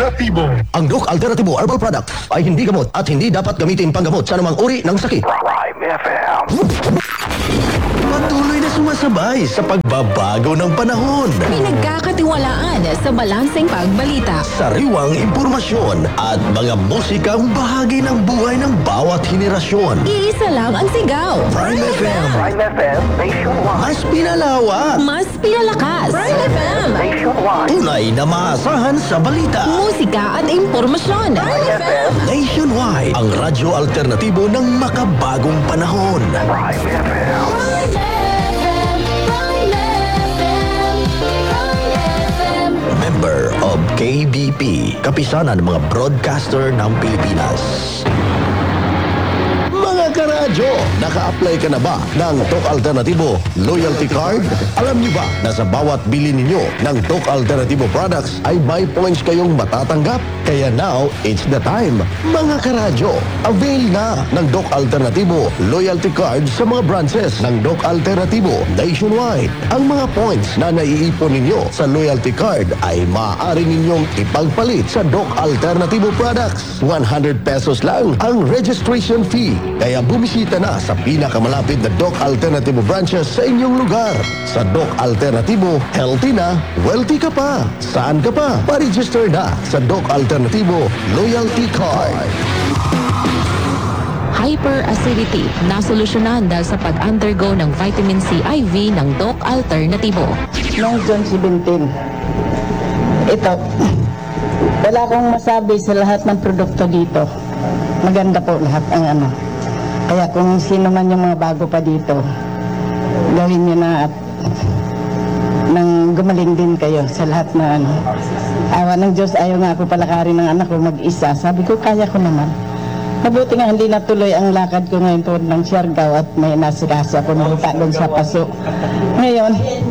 Alternatibo. Ang Doc Alternatibo Herbal Product ay hindi gamot at hindi dapat gamitin panggamot sa anumang uri ng sakit. Prime FM. Patuloy na sumasabay sa pagbabago ng panahon. Pinagkakatiwalaan sa balanseng pagbalita. Sariwang impormasyon at mga musikang bahagi ng buhay ng bawat henerasyon. Iisa lang ang sigaw. Prime FM. Prime FM Nationwide. Mas pinalawak. Mas pinalakas. Prime FM. Nationwide. Tunay na maasahan sa balita. Musika at impormasyon. Prime FM. Nationwide. Ang radyo alternatibo ng makabagong panahon. Prime FM. Member of KBP, kapisanan ng mga broadcaster ng Pilipinas. Mga karadyo, naka-apply ka na ba ng Tok Alternatibo Loyalty Card? Alam niyo ba na sa bawat bili ninyo ng Tok Alternatibo products ay may points kayong matatanggap? Kaya now, it's the time. Mga karadyo, avail na ng Tok Alternatibo Loyalty Card sa mga branches ng Tok Alternatibo nationwide. Ang mga points na naiipon ninyo sa Loyalty Card ay maaari ninyong ipagpalit sa Tok Alternatibo products. 100 pesos lang ang registration fee. Kaya bumisita na sa pinakamalapit na Doc Alternatibo branches sa inyong lugar. Sa Doc Alternatibo, healthy na, wealthy ka pa. Saan ka pa? Pa-register na sa Doc Alternatibo Loyalty Card. Hyperacidity na solusyonan dahil sa pag-undergo ng vitamin C IV ng Doc Alternatibo. Noong John 17. Ito, wala akong masabi sa lahat ng produkto dito. Maganda po lahat ang ano. Kaya kung sino man yung mga bago pa dito, gawin nyo na at nang gumaling din kayo sa lahat na ano. Awa ng Diyos, ayaw nga ako palakarin ng anak ko mag-isa. Sabi ko, kaya ko naman. Mabuti nga hindi natuloy ang lakad ko ngayon tungkol ng Siargao at may nasikasa ako ng doon sa paso. Ngayon,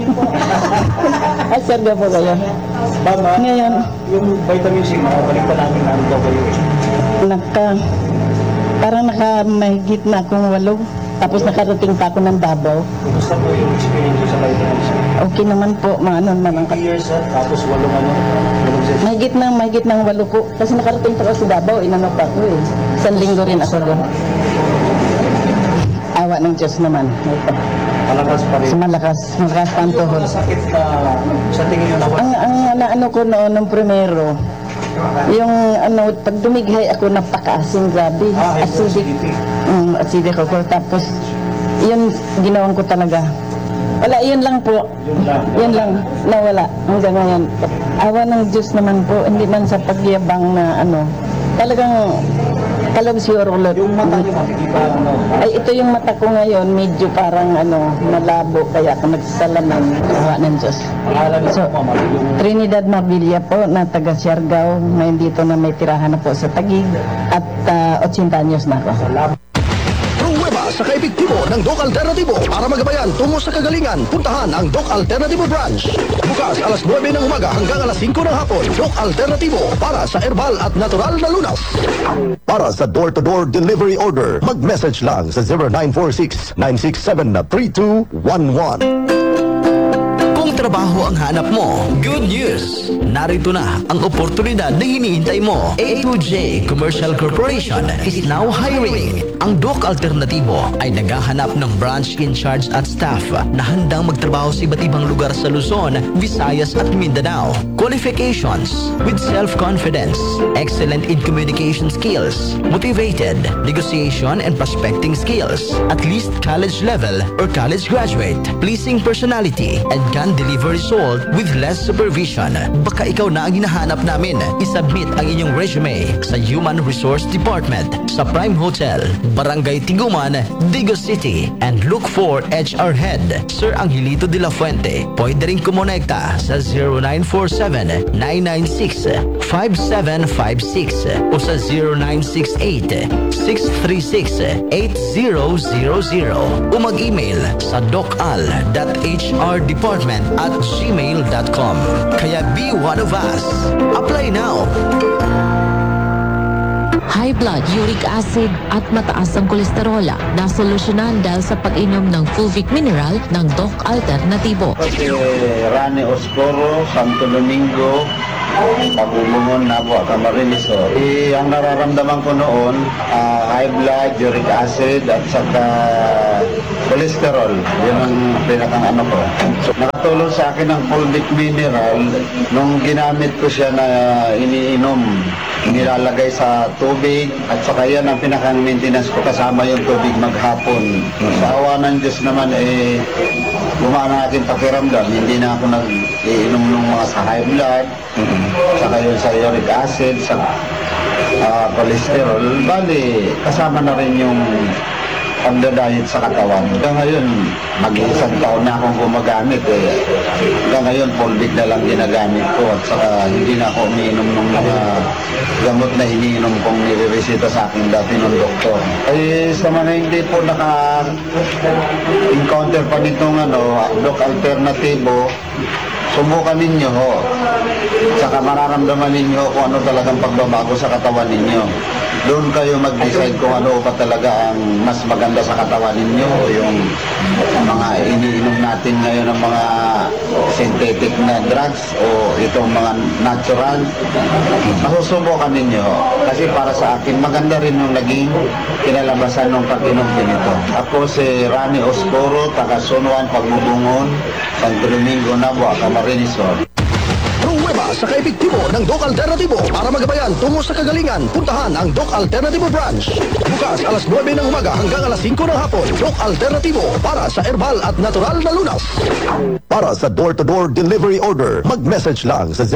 ay Siargao po kayo. Ngayon, yung vitamin C, balik pa namin ang gawin. Parang mahigit na akong 8. Tapos nakarating pa ako ng Davao. Kumusta po yung experience sa vitamin C? Okay naman po, maano naman ang 2 years tapos 8 mahigit ng 8 po. Kasi nakarating pa ako sa Davao, inano pa ako eh. 1 linggo rin ako doon. Awa ng Diyos naman. Ito. Malakas pa rin. Malakas pa ang tuhod. Sakit na sa tingin nyo na Ang ano ko noon, nung primero, yung ano, pag dumighay ako, napaka-asin, grabe. Acidic. Acidic ako. Tapos, yun, ginawan ko talaga. Wala, yun lang po. Yun lang, nawala. Hanggang ngayon. Awa ng Diyos naman po, hindi man sa pagyabang na ano. Talagang, kalabsyor ulit. yung mata nyo makikita ano. Ay, ito yung mata ko ngayon, medyo parang ano, malabo. Kaya ako nagsasalaman. Awa ng Diyos. Pangalan nyo So, po, ma'am, yung Trinidad Mabilia po, na taga Siargao. Ngayon dito na may tirahan na po sa Taguig. At 80 anyos na ako. Pruweba sa kaepektibo ng Doc Alternatibo. Para magabayan tungo sa kagalingan, puntahan ang Doc Alternatibo branch. Bukas alas 9 ng umaga hanggang alas 5 ng hapon. Doc Alternatibo para sa herbal at natural na lunas. Para sa door-to-door delivery order, mag-message lang sa 0946-967-3211. Kung trabaho ang hanap mo, good news! Narito na ang oportunidad na hinihintay mo. A2J Commercial Corporation is now hiring. Ang Doc Alternatibo ay naghahanap ng branch in charge at staff na handang magtrabaho sa iba't ibang lugar sa Luzon, Visayas at Mindanao. Qualifications: with self-confidence, excellent in communication skills, motivated, negotiation and prospecting skills, at least college level or college graduate, pleasing personality, and can deliver result with less supervision. Baka ikaw na ang hinahanap namin. Isubmit ang inyong resume sa Human Resource Department sa Prime Hotel, Barangay Tiguman, Digos City, and look for HR Head, Sir Angelito de la Fuente. Pwede rin kumonekta sa 0947-996-5756 o sa 0968-636-8000 o mag-email sa docal.hrdepartment@gmail.com. Kaya be one of us. Apply now! High blood, uric acid at mataas ang kolesterol na solusyonan dahil sa pag-inom ng Fulvic Mineral ng Doc Alternativo. Rane Oscoro, Santo Domingo, Pabubungon na po, Camarines Sur. Ang nararamdaman ko noon, high blood, uric acid, at saka cholesterol. Yun ang pinakang ano ko. Nakatulong sa akin ng fulvic mineral nung ginamit ko siya na iniinom. Nilalagay sa tubig at saka yan ang pinakang maintenance ko kasama yung tubig maghapon. Sa awa ng Diyos naman gumaan ang aking pakiramdam. Hindi na ako nag-iinom ng mga sa high blood, saka yun sa uric acid, sa cholesterol. Bali, kasama na rin yung pagdadayet sa katawan. Hanggang ngayon, mag-isang taon na akong gumagamit Hanggang ngayon, fulvic na lang ginagamit ko at saka hindi na ako umiinom ng mga gamot na iniinom kong nireresita sa akin dati ng doktor. Sa mga hindi po naka-encounter pa nitong Doc Alternativo, subukan ninyo ho. Saka mararamdaman ninyo kung ano talagang pagbabago sa katawan ninyo. Doon kayo mag-decide kung ano pa talaga ang mas maganda sa katawan ninyo o yung mga iniinom natin ngayon ng mga synthetic na drugs o itong mga natural. Masusubukan ninyo ho. Kasi para sa akin, maganda rin yung naging kinalabasan ng pag-inom din ito. Ako si Rani Oscuro, taga Sunuan, Pagbubungon, Santo Domingo, Nabua, Camarines Sur. Pruweba sa kaepektibo ng Doc Alternativo para magabayan tungo sa kagalingan. Puntahan ang Doc Alternativo Branch. Bukas alas 9 ng umaga hanggang alas 5 ng hapon. Doc Alternativo para sa herbal at natural na lunas. Para sa door-to-door delivery order, mag-message lang sa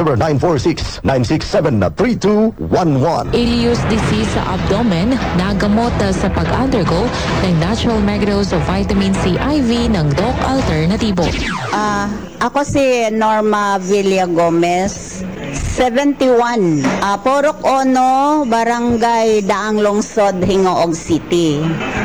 0946-967-3211. Ileus disease sa abdomen, nagamot sa pag-undergo ng natural megdose of vitamin C IV ng Doc Alternativo. Ako si Norma Villa Gomez, 71. Porok Ono, Barangay Daang Lungsod, Hingoog City.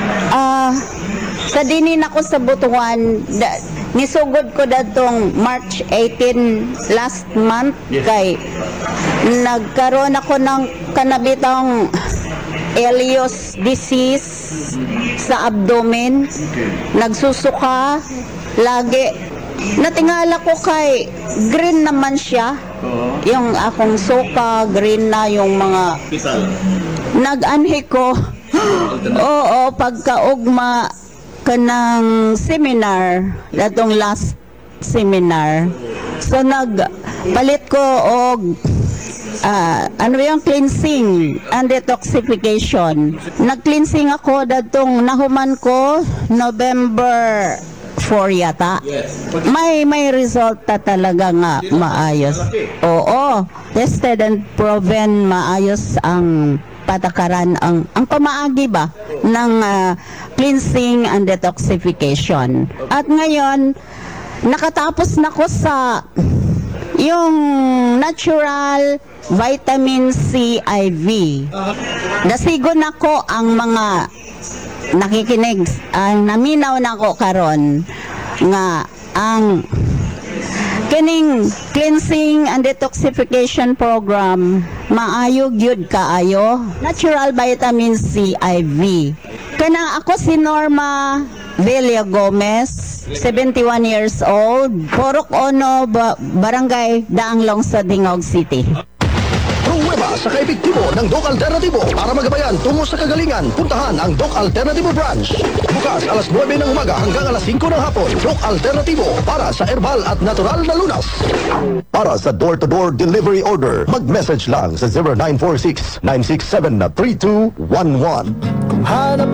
Sa dinin ako sa Butuan, nisugod ko datong March 18 last month kay nagkaroon ako ng kanabitang Ileus disease sa abdomen. Nagsusuka lagi. Natingala ko kay green naman siya. Yung akong suka, green na yung mga nag-anhi ko. Oo, pagkaugma ka ng seminar, datong last seminar. So nagpalit ko og yung cleansing and detoxification. Nag-cleansing ako datong nahuman ko November 4 yata. May resulta talaga nga maayos. Oo, tested and proven maayos ang patakaran ang pamaagi ba ng cleansing and detoxification. At ngayon nakatapos na ko sa yung natural vitamin C IV. Dasigon ako ang mga nakikinig, naminaw na ko karon nga ang kining cleansing and detoxification program maayo gyud kaayo. Natural vitamin C IV. Kana ako si Norma Villa Gomez, 71 years old, Porok Ono, Barangay Daang Lungsod, Hingoog City. Pruweba sa kaepektibo ng Doc Alternativo para magabayan tungo sa kagalingan. Puntahan ang Doc Alternativo Branch. Bukas alas 9 ng umaga hanggang alas 5 ng hapon. Doc Alternativo para sa herbal at natural na lunas. Para sa door-to-door delivery order, mag-message lang sa 0946-967-3211. Kung hanap